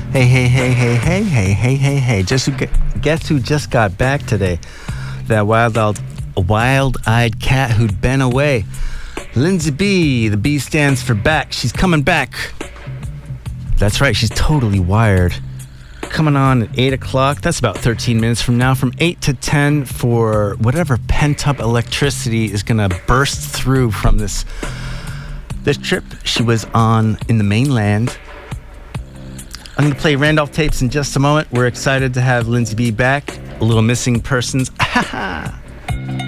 Hey, hey, hey, hey, hey, hey, hey, hey, hey. Guess who just got back today? That wild-eyed cat who'd been away. Lindsay B. The B stands for back. She's coming back. That's right, she's totally wired. Coming on at 8 o'clock. That's about 13 minutes from now. From 8 to 10 for whatever pent-up electricity is going to burst through from this trip she was on in the mainland. I'm going to play Randolph Tapes in just a moment. We're excited to have Lindsay B back. A little missing persons.